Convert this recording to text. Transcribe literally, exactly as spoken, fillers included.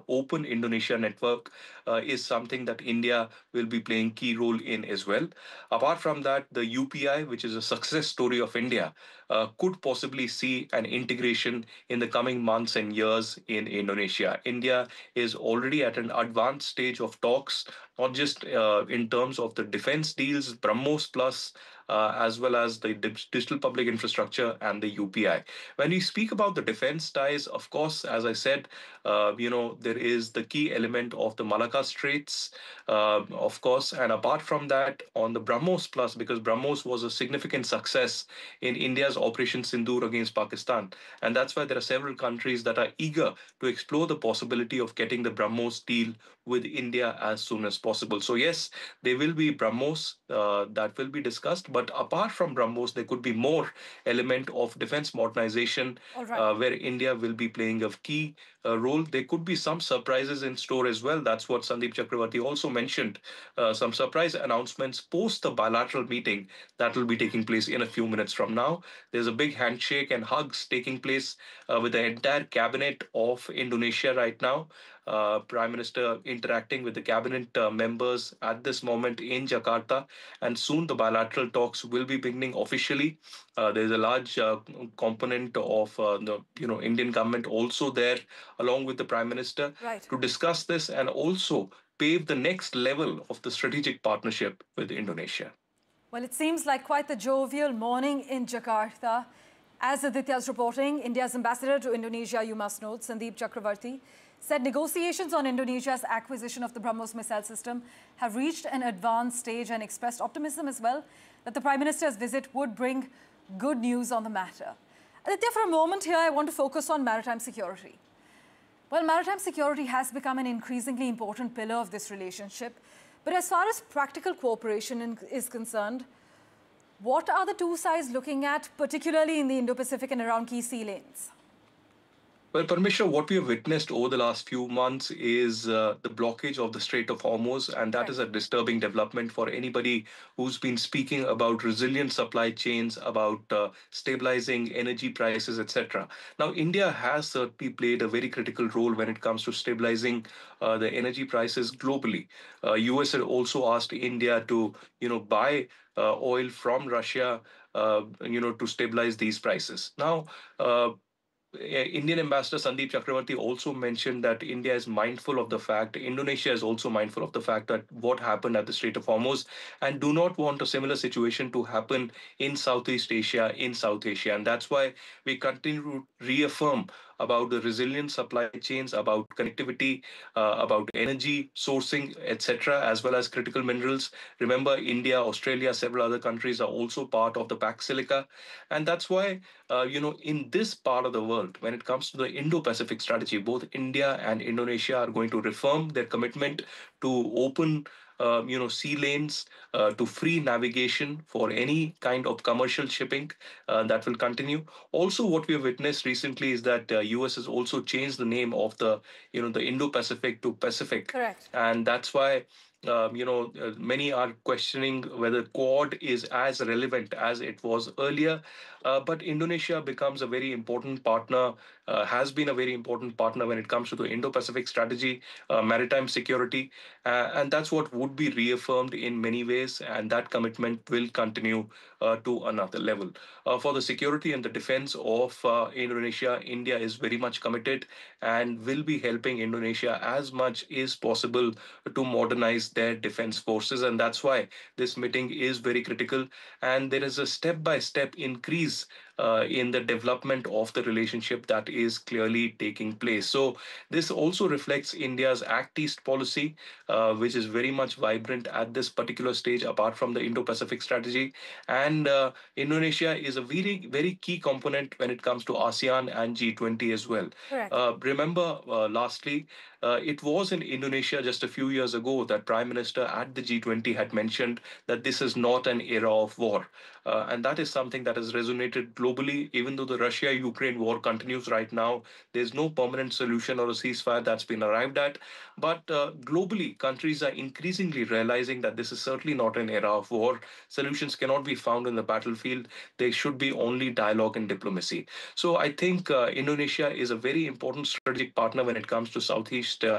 Open Indonesia Network uh, is something that India will be playing key role in as well. Apart from that, the U P I, which is a success story of India, uh, could possibly see an integration in the coming months and years in Indonesia. India is already at an advanced stage of talks, not just uh, in terms of the defense deals, BrahMos Plus, uh, as well as the dig- digital public infrastructure and the U P I. When we speak about the defense ties, of course, as I said, uh, you know, there is the key element of the Malacca Straits, uh, of course, and apart from that, on the BrahMos Plus, because BrahMos was a significant success in India's Operation Sindoor against Pakistan, and that's why there are several countries that are eager to explore the possibility of getting the BrahMos deal with India as soon as possible. So yes, there will be BrahMos uh, that will be discussed, but apart from BrahMos, there could be more element of defense modernization All right. uh, where India will be playing a key uh, role. There could be some surprises in store as well. That's what Sandeep Chakravarti also mentioned. Uh, some surprise announcements post the bilateral meeting that will be taking place in a few minutes from now. There's a big handshake and hugs taking place uh, with the entire cabinet of Indonesia right now. Uh, Prime Minister interacting with the cabinet uh, members at this moment in Jakarta, and soon the bilateral talks will be beginning officially. Uh, there's a large uh, component of uh, the you know Indian government also there, along with the Prime Minister, Right. to discuss this and also pave the next level of the strategic partnership with Indonesia. Well, it seems like quite the jovial morning in Jakarta. As Aditya's reporting, India's ambassador to Indonesia, you must note, Sandeep Chakravarti, said negotiations on Indonesia's acquisition of the BrahMos missile system have reached an advanced stage and expressed optimism as well that the Prime Minister's visit would bring good news on the matter. Aditya, for a moment here, I want to focus on maritime security. Well, maritime security has become an increasingly important pillar of this relationship. But as far as practical cooperation is concerned, what are the two sides looking at, particularly in the Indo-Pacific and around key sea lanes? Well, Parmeshwar, what we have witnessed over the last few months is uh, the blockage of the Strait of Hormuz, and that is Correct. a disturbing development for anybody who's been speaking about resilient supply chains, about uh, stabilizing energy prices, et cetera. Now, India has certainly played a very critical role when it comes to stabilizing uh, the energy prices globally. Uh, U S had also asked India to, you know, buy uh, oil from Russia, uh, you know, to stabilize these prices. Now. Uh, uh, Indian Ambassador Sandeep Chakravarti also mentioned that India is mindful of the fact, Indonesia is also mindful of the fact that what happened at the Strait of Hormuz, and do not want a similar situation to happen in Southeast Asia, in South Asia. And that's why we continue to reaffirm about the resilient supply chains, about connectivity, uh, about energy sourcing, et cetera, as well as critical minerals. Remember, India, Australia, several other countries are also part of the Pax Silica. And that's why uh, you know, in this part of the world, when it comes to the Indo-Pacific strategy, both India and Indonesia are going to reaffirm their commitment to open, uh, you know, sea lanes, uh, to free navigation for any kind of commercial shipping uh, that will continue. Also, what we have witnessed recently is that uh, U S has also changed the name of the, you know, the Indo-Pacific to Pacific, Correct. and that's why um, you know, uh, many are questioning whether Quad is as relevant as it was earlier. Uh, but Indonesia becomes a very important partner, uh, has been a very important partner when it comes to the Indo-Pacific strategy, uh, maritime security, uh, and that's what would be reaffirmed in many ways, and that commitment will continue uh, to another level. Uh, for the security and the defense of uh, Indonesia, India is very much committed and will be helping Indonesia as much as possible to modernize their defense forces, and that's why this meeting is very critical. And there is a step-by-step increase uh, in the development of the relationship that is clearly taking place. So this also reflects India's Act East policy, uh, which is very much vibrant at this particular stage, apart from the Indo-Pacific strategy. And uh, Indonesia is a very, very key component when it comes to ASEAN and G twenty as well. Correct. Uh, remember, uh, lastly, uh, it was in Indonesia just a few years ago that Prime Minister at the G twenty had mentioned that this is not an era of war. Uh, and that is something that has resonated globally, even though the Russia Ukraine war continues right now. There's no permanent solution or a ceasefire that's been arrived at. But uh, globally, countries are increasingly realizing that this is certainly not an era of war. Solutions cannot be found in the battlefield. There should be only dialogue and diplomacy. So I think uh, Indonesia is a very important strategic partner when it comes to Southeast uh,